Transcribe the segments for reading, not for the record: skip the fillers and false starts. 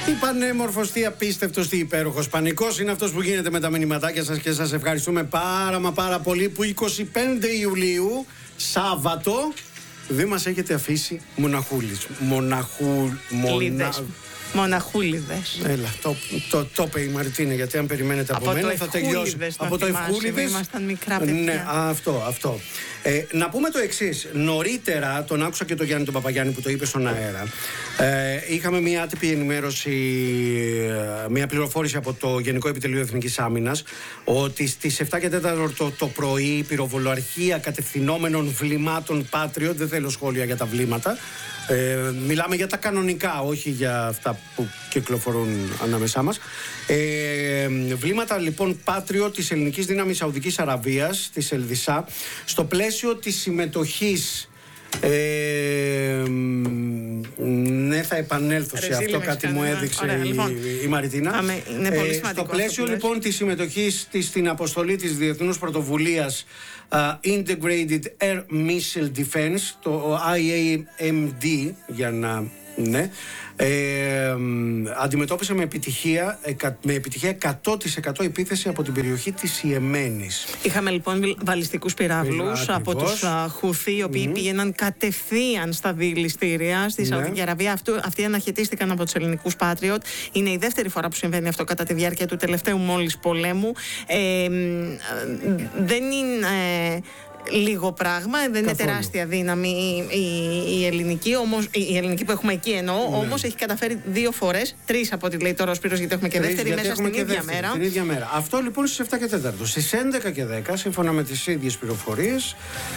Τι πανέμορφος, τι απίστευτος, τι υπέροχος. Πανικός είναι αυτός που γίνεται με τα μηνυματάκια σας και σας ευχαριστούμε πάρα πολύ που 25 Ιουλίου, Σάββατο, δεν μας έχετε αφήσει μοναχούλης. Μοναχούλιδες. Έλα, το είπε η Μαρτίνα, γιατί αν περιμένετε από μένα θα τελειώσει. Από το Ευχούλιδες. Ήμασταν μικρά παιδιά. Ναι, αυτό. Να πούμε το εξής. Νωρίτερα, τον άκουσα και τον Γιάννη τον Παπαγιάννη που το είπε στον αέρα. Είχαμε μια άτυπη ενημέρωση, μια πληροφόρηση από το Γενικό Επιτελείο Εθνικής Άμυνας ότι στις 7 και 4 το πρωί η πυροβολαρχία κατευθυνόμενων βλημάτων Patriot, δεν θέλω σχόλια για τα βλήματα, μιλάμε για τα κανονικά, όχι για αυτά που κυκλοφορούν ανάμεσά μας. Βλήματα λοιπόν Patriot της ελληνικής δύναμης Σαουδικής Αραβίας, της Ελδισά, στο πλαίσιο της συμμετοχής. Ναι, θα επανέλθω σε αυτό, κάτι μου έδειξε η Μαριτίνα. Στο πλαίσιο λοιπόν της συμμετοχής της στην αποστολή της Διεθνούς Πρωτοβουλίας Integrated Air Missile Defense, το IAMD για να... Ναι. Αντιμετώπισε με επιτυχία 100% επίθεση από την περιοχή της Ιεμένης. Είχαμε λοιπόν βαλιστικούς πυράβλους από τους Χουθί, οι οποίοι πήγαιναν κατευθείαν στα δηληστήρια στη Σαουδική Αραβία. Αυτοί αναχαιτίστηκαν από τους ελληνικούς Patriot. Είναι η δεύτερη φορά που συμβαίνει αυτό κατά τη διάρκεια του τελευταίου μόλις πολέμου. Δεν είναι λίγο πράγμα, δεν είναι τεράστια δύναμη η ελληνική, όμως, η ελληνική που έχουμε εκεί εννοώ, όμως έχει καταφέρει 2 φορές, 3 από ό,τι λέει τώρα ο Σπύρος, γιατί έχουμε και δεύτερη μέσα στην ίδια μέρα. Την ίδια μέρα. Αυτό λοιπόν στις 7 και 4. Στις 11 και 10, σύμφωνα με τις ίδιες πληροφορίες,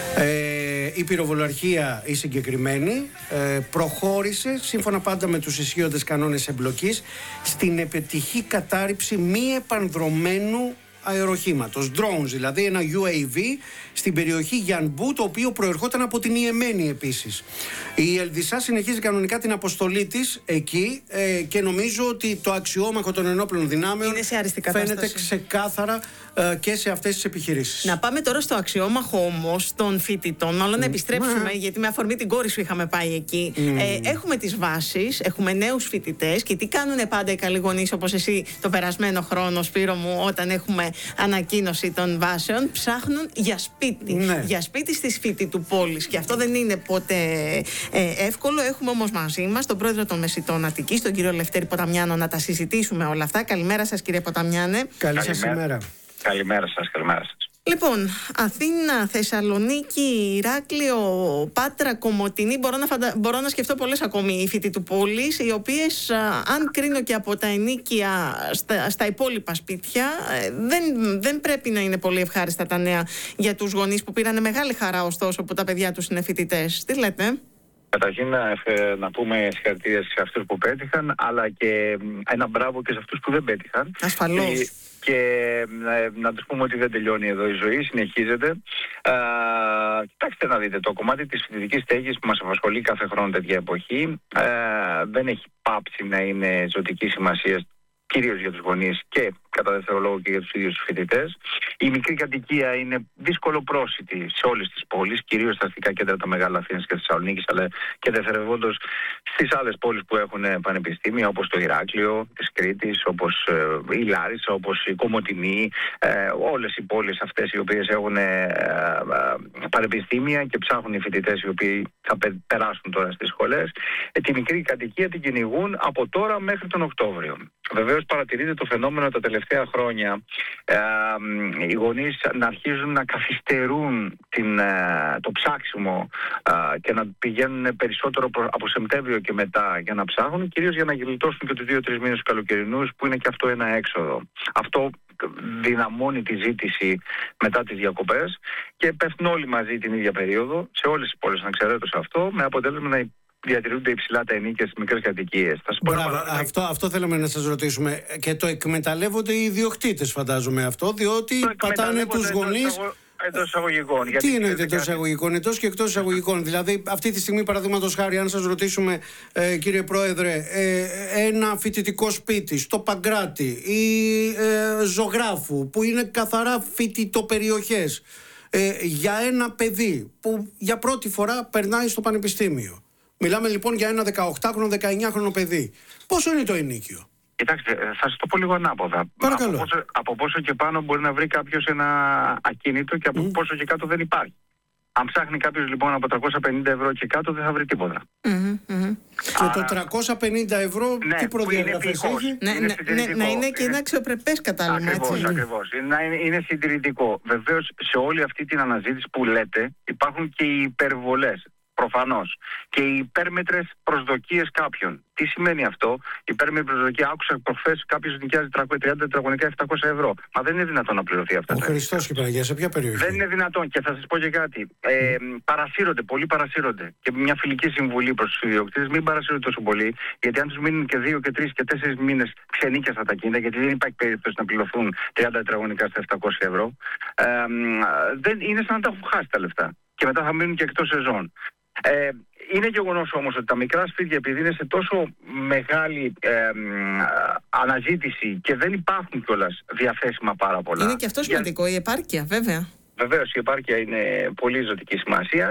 η πυροβολαρχία η συγκεκριμένη προχώρησε, σύμφωνα πάντα με τους ισχύοντες κανόνες εμπλοκής, στην επιτυχή κατάρριψη μη επανδρωμένου αεροχήματος, drones δηλαδή, ένα UAV στην περιοχή Γιανμπού, το οποίο προερχόταν από την Ιεμένη επίσης. Η Ελδισά συνεχίζει κανονικά την αποστολή της εκεί και νομίζω ότι το αξιόμαχο των ενόπλων δυνάμεων φαίνεται ξεκάθαρα και σε αυτές τις επιχειρήσεις. Να πάμε τώρα στο αξιόμαχο όμως των φοιτητών, μάλλον να επιστρέψουμε, γιατί με αφορμή την κόρη σου είχαμε πάει εκεί. Έχουμε τις βάσεις, έχουμε νέους φοιτητές και τι κάνουν πάντα οι καλοί γονείς, όπως εσύ το περασμένο χρόνο, Σπύρο μου, όταν έχουμε ανακοίνωση των βάσεων, ψάχνουν για σπίτι. Για σπίτι στη φοιτητού πόλης. Και αυτό δεν είναι ποτέ εύκολο. Έχουμε όμως μαζί μας τον πρόεδρο των Μεσιτών Αττικής, τον κύριο Λευτέρη Ποταμιάνο, να τα συζητήσουμε όλα αυτά. Καλημέρα σας, κύριε Ποταμιάνε. Καλή σας ημέρα. Καλημέρα σας. Λοιπόν, Αθήνα, Θεσσαλονίκη, Ηράκλειο, Πάτρα, Κομοτηνή, μπορώ να σκεφτώ πολλές ακόμη οι φοιτητού πόλης, οι οποίες, αν κρίνω και από τα ενίκια στα υπόλοιπα σπίτια, δεν πρέπει να είναι πολύ ευχάριστα τα νέα για τους γονείς που πήραν μεγάλη χαρά ωστόσο που τα παιδιά τους είναι φοιτητές. Τι λέτε? Καταρχήν να πούμε συγχαρητήρια σε αυτούς που πέτυχαν, αλλά και ένα μπράβο και σε αυτούς που δεν πέτυχαν. Ασφαλώς. Και να τους πούμε ότι δεν τελειώνει εδώ η ζωή, συνεχίζεται. Κοιτάξτε να δείτε, το κομμάτι της φοιτητικής στέγης που μας απασχολεί κάθε χρόνο τέτοια εποχή δεν έχει πάψει να είναι ζωτική σημασία, κυρίως για τους γονείς και κατά δεύτερο λόγο και για τους ίδιους τους φοιτητές. Η μικρή κατοικία είναι δύσκολο πρόσιτη σε όλες τις πόλεις, κυρίως στα αστικά κέντρα τα μεγάλα Αθήνας και Θεσσαλονίκης, αλλά και δευτερευόντως στις άλλες πόλεις που έχουν πανεπιστήμια, όπως το Ηράκλειο της Κρήτης, όπως η Λάρισα, όπως η Κομοτηνή, όλες οι πόλεις αυτές οι οποίες έχουν πανεπιστήμια και ψάχνουν οι φοιτητές οι οποίοι θα περάσουν τώρα στις σχολές. Τη μικρή κατοικία την κυνηγούν από τώρα μέχρι τον Οκτώβριο. Βεβαίως παρατηρείται το φαινόμενο τα τελευταία χρόνια οι γονείς να αρχίζουν να καθυστερούν το ψάξιμο και να πηγαίνουν περισσότερο από Σεπτέμβριο και μετά για να ψάχνουν, κυρίως για να γλιτώσουν και τους 2-3 μήνες καλοκαιρινούς, που είναι και αυτό ένα έξοδο. Αυτό δυναμώνει τη ζήτηση μετά τις διακοπές και πέφτουν όλοι μαζί την ίδια περίοδο σε όλες τις πόλεις, να ξέρετε σε αυτό, με αποτέλεσμα να διατηρούνται υψηλά τα ενίκια στις μικρές κατοικίες. Αυτό θέλαμε να σας ρωτήσουμε. Και το εκμεταλλεύονται οι ιδιοκτήτες, φαντάζομαι αυτό, διότι πατάνε τους γονείς. Εντός εισαγωγικών. Τι εννοείται εντός εισαγωγικών? Εντός και εκτός εισαγωγικών. Δηλαδή, αυτή τη στιγμή, παραδείγματος χάρη, αν σας ρωτήσουμε, κύριε Πρόεδρε, ένα φοιτητικό σπίτι στο Παγκράτη ή Ζωγράφου, που είναι καθαρά φοιτητοπεριοχές, για ένα παιδί που για πρώτη φορά περνάει στο πανεπιστήμιο, Μιλάμε λοιπόν για ένα 18χρονο, 19χρονο παιδί. Πόσο είναι το ενίκιο? Κοιτάξτε, θα σας το πω λίγο ανάποδα. Παρακαλώ. Από πόσο και πάνω μπορεί να βρει κάποιος ένα ακίνητο και από πόσο και κάτω δεν υπάρχει. Αν ψάχνει κάποιος λοιπόν από 350 ευρώ και κάτω, δεν θα βρει τίποτα. Και το 350 ευρώ τι προδιαγραφές έχει? Να είναι και ένα αξιοπρεπές κατάλημα. Ακριβώς. Είναι συντηρητικό. Βεβαίως, σε όλη αυτή την αναζήτηση που λέτε υπάρχουν και οι υπερβολές. Προφανώς. Και οι υπέρμετρες προσδοκίες κάποιων. Τι σημαίνει αυτό? Η υπέρμετρη προσδοκία, άκουσα προχθές κάποιος νοικιάζει 30 τετραγωνικά 700 ευρώ. Μα δεν είναι δυνατόν να πληρωθεί αυτά. Ο Χριστός και Παναγία, σε ποια περιοχή? Δεν είναι δυνατόν. Και θα σας πω και κάτι. Παρασύρονται, πολλοί παρασύρονται. Και μια φιλική συμβουλή προς τους ιδιοκτήτες: μην παρασύρονται τόσο πολύ, γιατί αν τους μείνουν και 2 και 3 και 4 μήνες ξενίκιαστα τα κίνητα, γιατί δεν υπάρχει περίπτωση να πληρωθούν 30 τετραγωνικά στα 700 ευρώ, είναι σαν να τα έχουν χάσει τα λεφτά. Και μετά θα μείνουν και εκτός σεζόν. Είναι γεγονός όμως ότι τα μικρά σπίτια, επειδή είναι σε τόσο μεγάλη αναζήτηση και δεν υπάρχουν κιόλας διαθέσιμα πάρα πολλά. Είναι και αυτό σημαντικό, η επάρκεια, βέβαια. Βεβαίως, η επάρκεια είναι πολύ ζωτική σημασίας.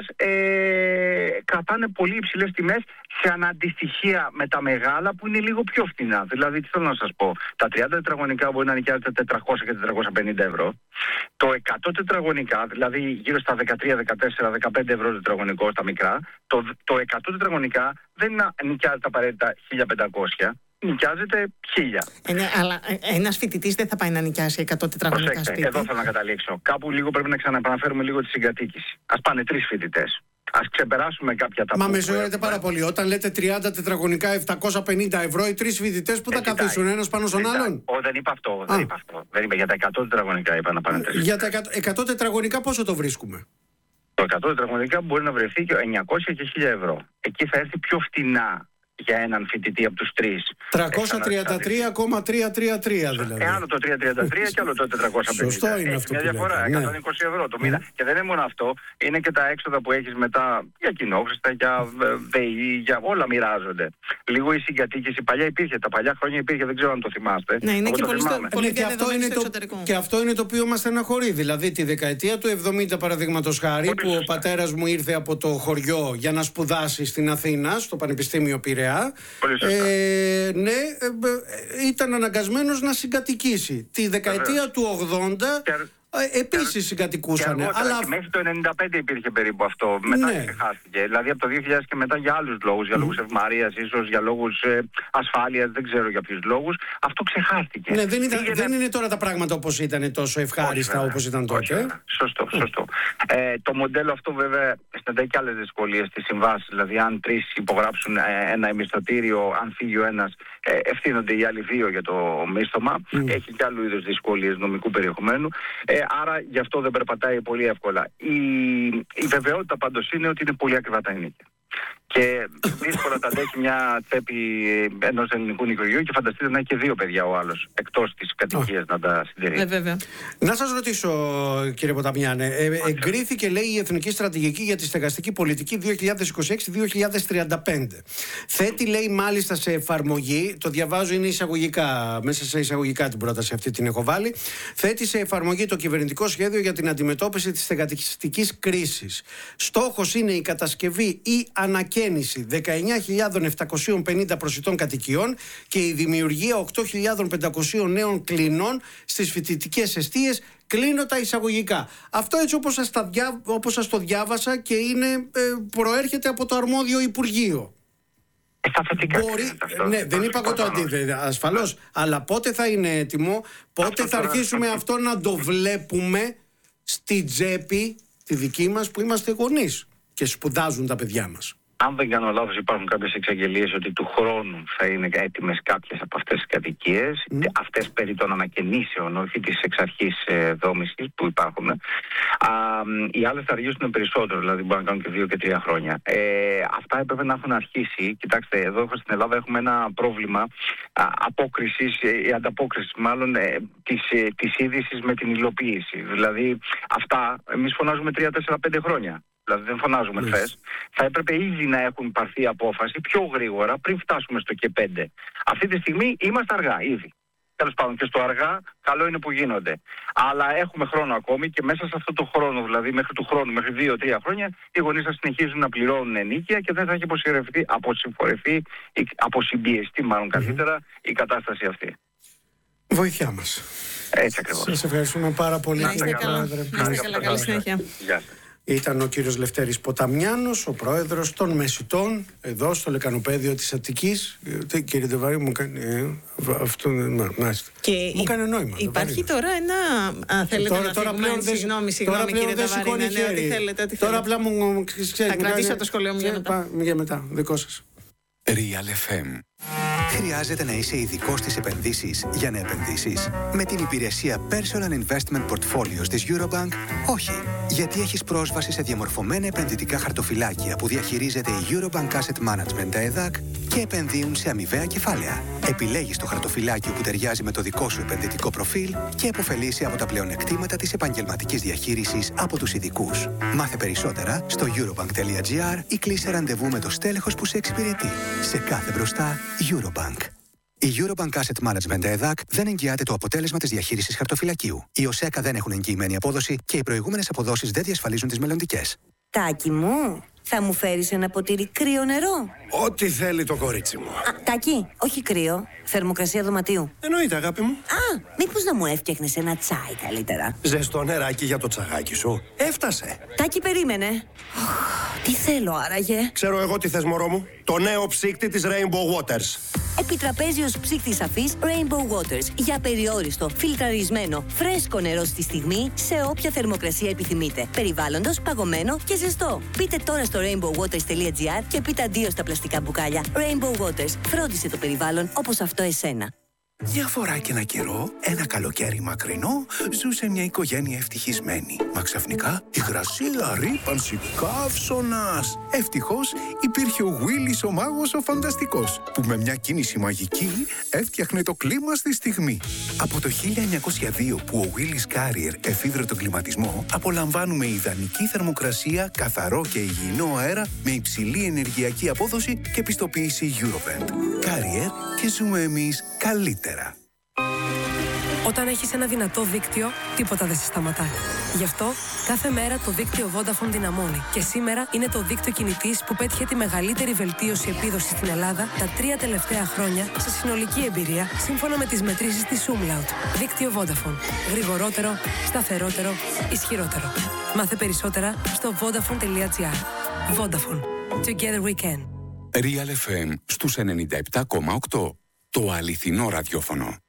Κρατάνε πολύ υψηλές τιμές σε αναντιστοιχεία με τα μεγάλα που είναι λίγο πιο φθηνά. Δηλαδή, τι θέλω να σας πω, τα 30 τετραγωνικά μπορεί να νοικιάζεται 400 και 450 ευρώ. Το 100 τετραγωνικά, δηλαδή γύρω στα 13, 14, 15 ευρώ τετραγωνικό στα μικρά, το 100 τετραγωνικά δεν νοικιάζεται απαραίτητα 1500. Νοικιάζεται 1000. Ναι, αλλά ένας φοιτητής δεν θα πάει να νοικιάσει 100 τετραγωνικά σπίτια. Εδώ θέλω να καταλήξω. Κάπου λίγο πρέπει να ξαναεπαναφέρουμε λίγο τη συγκατοίκηση. Ας πάνε 3 φοιτητές. Ας ξεπεράσουμε κάποια τα. Μα με συγχωρείτε πάρα πολύ. Όταν λέτε 30 τετραγωνικά 750 ευρώ, οι 3 φοιτητές που θα καθίσουν ένας πάνω στον άλλον? Δεν είπα αυτό. Δεν είπα. Για τα 100 τετραγωνικά είπα να πάνε 3. Για τα 100 τετραγωνικά πόσο το βρίσκουμε? Το 100 τετραγωνικά μπορεί να βρεθεί και 900 και 1000 ευρώ. Εκεί θα έρθει πιο φτηνά για έναν φοιτητή από τους 3. 333,333 δηλαδή. Άλλο το 333 και άλλο το 450. Σωστό είναι αυτό. Μια διαφορά, 120 ευρώ το μήνα. Και δεν είναι μόνο αυτό, είναι και τα έξοδα που έχεις μετά για κοινόχρηστα, για ΔΕΗ, για όλα μοιράζονται. Λίγο η συγκατοίκηση παλιά υπήρχε, τα παλιά χρόνια υπήρχε, δεν ξέρω αν το θυμάστε. Ναι, είναι και πολύ διαδεδομένη στο εξωτερικό. Και αυτό είναι το οποίο μας στεναχωρεί. Δηλαδή τη δεκαετία του 70, παραδείγματος χάρη, που ο πατέρας μου ήρθε από το χωριό για να σπουδάσει στην Αθήνα, στο Πανεπιστήμιο Πειραιά. Ήταν αναγκασμένος να συγκατοικήσει. Τη δεκαετία του 80 επίσης συγκατοικούσαν. Αλλά μέχρι το 95 υπήρχε περίπου αυτό. Μετά ξεχάστηκε. Δηλαδή από το 2000 και μετά για άλλους λόγους. Για λόγους ευμαρίας, ίσως για λόγους ασφάλειας, δεν ξέρω για ποιους λόγους. Αυτό ξεχάστηκε. Ναι, δεν είναι τώρα τα πράγματα όπως ήταν τόσο ευχάριστα όπως ήταν τότε. Σωστό. Το μοντέλο αυτό βέβαια συναντάει και άλλες δυσκολίες στις συμβάσεις. Δηλαδή, αν 3 υπογράψουν ένα μισθωτήριο, αν φύγει ο ένας, ευθύνονται οι άλλοι 2 για το μίσθωμα. Έχει και άλλου είδους δυσκολίες νομικού περιεχομένου. Άρα γι' αυτό δεν περπατάει πολύ εύκολα. Η βεβαιότητα πάντως είναι ότι είναι πολύ ακριβά τα ενίκια. Και δύσκολα τα αντέχει μια τσέπη ενός ελληνικού νοικοκυριού και φανταστείτε να έχει και 2 παιδιά ο άλλος εκτός της κατοικίας να τα συντηρεί. Βέβαια. Να σας ρωτήσω, κύριε Ποταμιάνε, εγκρίθηκε, λέει, η Εθνική Στρατηγική για τη Στεγαστική Πολιτική 2026-2035. Θέτει, λέει, μάλιστα σε εφαρμογή, το διαβάζω, είναι εισαγωγικά, μέσα σε εισαγωγικά την πρόταση αυτή την έχω βάλει, θέτει σε εφαρμογή το κυβερνητικό σχέδιο για την αντιμετώπιση της στεγαστικής κρίσης. Στόχος είναι η κατασκευή ή ανακαίνιση 19.750 προσιτών κατοικιών και η δημιουργία 8.500 νέων κλινών στις φοιτητικές εστίες. Κλείνω τα εισαγωγικά. Αυτό έτσι όπως σας το διάβασα και προέρχεται από το αρμόδιο Υπουργείο. Ναι, δεν είπα εγώ το αντίθετο, ασφαλώς. Αλλά πότε θα είναι έτοιμο, πότε θα αρχίσουμε αυτό να το βλέπουμε στη τσέπη τη δική μας που είμαστε γονείς και σπουδάζουν τα παιδιά μας? Αν δεν κάνω λάθος, υπάρχουν κάποιες εξαγγελίες ότι του χρόνου θα είναι έτοιμες κάποιες από αυτές τις κατοικίες. Αυτές περί των ανακαινήσεων, όχι της εξ αρχής δόμησης που υπάρχουν. Οι άλλες θα αργήσουν περισσότερο, δηλαδή μπορεί να κάνουν και 2 και 3 χρόνια. Αυτά έπρεπε να έχουν αρχίσει. Κοιτάξτε, εδώ στην Ελλάδα έχουμε ένα πρόβλημα ανταπόκρισης μάλλον της είδησης με την υλοποίηση. Δηλαδή αυτά εμείς φωνάζουμε 3, 4, 5 χρόνια. Δηλαδή δεν φωνάζουμε χθες. Θα έπρεπε ήδη να έχουν πάρθει απόφαση πιο γρήγορα πριν φτάσουμε στο και 5. Αυτή τη στιγμή είμαστε αργά ήδη. τέλος πάντων και στο αργά, καλό είναι που γίνονται. Αλλά έχουμε χρόνο ακόμη και μέσα σε αυτό το χρόνο, δηλαδή μέχρι του χρόνου, μέχρι 2-3 χρόνια, οι γονείς θα συνεχίζουν να πληρώνουν ενίκεια και δεν θα έχει αποσυμπιεστεί μάλλον καλύτερα η κατάσταση αυτή. Βοήθειά μας. Έτσι ακριβώς. Σας ευχαριστούμε πάρα πολύ, κύριε Πρόεδρε. Να είστε καλά, καλή συνέχεια. Γεια σας. Ήταν ο κύριος Λευτέρης Ποταμιάνος, ο πρόεδρος των Μεσιτών, εδώ στο Λεκανοπαίδιο της Αττικής. Κύριε Ντεβαρή, μου κάνει αυτό, μου κάνει νόημα. Υπάρχει τώρα ένα, θέλετε να φύγουμε, συγγνώμη κύριε Ντεβαρή, τώρα απλά μου ξέρει. Θα κρατήσω το σχολείο μου για μετά, δικό σας. Real FM. Χρειάζεται να είσαι ειδικός στις επενδύσεις για να επενδύσεις? Με την υπηρεσία Personal Investment Portfolios της Eurobank, όχι. Γιατί έχεις πρόσβαση σε διαμορφωμένα επενδυτικά χαρτοφυλάκια που διαχειρίζεται η Eurobank Asset Management ΕΔΑΚ και επενδύουν σε αμοιβαία κεφάλαια. Επιλέγεις το χαρτοφυλάκιο που ταιριάζει με το δικό σου επενδυτικό προφίλ και επωφελείσαι από τα πλεονεκτήματα της επαγγελματικής διαχείρισης από τους ειδικούς. Μάθε περισσότερα στο eurobank.gr ή κλείσε ραντεβού με το στέλεχος που σε εξυπηρετεί. Σε κάθε μπροστά, Eurobank. Η Eurobank Asset Management ΕΔΑΚ δεν εγγυάται το αποτέλεσμα της διαχείρισης χαρτοφυλακίου. Οι ΟΣΕΚΑ δεν έχουν εγγυημένη απόδοση και οι προηγούμενες αποδόσεις δεν διασφαλίζουν τις μελλοντικές. Τάκη μου, θα μου φέρεις ένα ποτήρι κρύο νερό? Ό,τι θέλει το κορίτσι μου. Τάκη, όχι κρύο. Θερμοκρασία δωματίου. Εννοείται, αγάπη μου. Μήπως να μου έφτιαχνες ένα τσάι καλύτερα? Ζεστό νεράκι για το τσαγάκι σου. Έφτασε. Τάκη, περίμενε. Τι θέλω άραγε? Ξέρω εγώ τι θες, μωρό μου. Το νέο ψύκτη της Rainbow Waters. Επιτραπέζιος ψύκτης αφής Rainbow Waters. Για περιόριστο, φιλτραρισμένο, φρέσκο νερό στη στιγμή, σε όποια θερμοκρασία επιθυμείτε. Περιβάλλοντος, παγωμένο και ζεστό. Μπείτε τώρα στο rainbowwaters.gr και πείτε αντίο στα πλαστικά μπουκάλια. Rainbow Waters. Φρόντισε το περιβάλλον όπως αυτό εσένα. Μια φορά και ένα καιρό, ένα καλοκαίρι μακρινό, ζούσε μια οικογένεια ευτυχισμένη. Μα ξαφνικά υγρασία, ρύπανση, καύσωνας. Ευτυχώς υπήρχε ο Γουίλης ο μάγος ο φανταστικός, που με μια κίνηση μαγική έφτιαχνε το κλίμα στη στιγμή. Από το 1902 που ο Γουίλης Κάριερ εφήβρε τον κλιματισμό, απολαμβάνουμε ιδανική θερμοκρασία, καθαρό και υγιεινό αέρα με υψηλή ενεργειακή απόδοση και πιστοποίηση Eurovent. Κάριερ και ζούμε εμείς καλύτερα. Όταν έχεις ένα δυνατό δίκτυο, τίποτα δεν σε σταματάει. Γι' αυτό, κάθε μέρα το δίκτυο Vodafone δυναμώνει. Και σήμερα είναι το δίκτυο κινητής που πέτυχε τη μεγαλύτερη βελτίωση επίδοσης στην Ελλάδα τα 3 τελευταία χρόνια σε συνολική εμπειρία, σύμφωνα με τις μετρήσεις της Umlaut. Δίκτυο Vodafone. Γρηγορότερο, σταθερότερο, ισχυρότερο. Μάθε περισσότερα στο vodafone.gr. Vodafone. Together we can. Real FM στους 97,8. Το αληθινό ραδιόφωνο.